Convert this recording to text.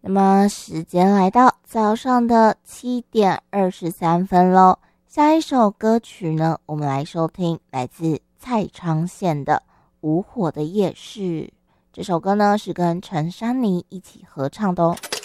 么时间来到早上的7:23咯，下一首歌曲呢，我们来收听来自蔡昌宪的《无火的夜市》。这首歌呢是跟陈珊妮一起合唱的哦。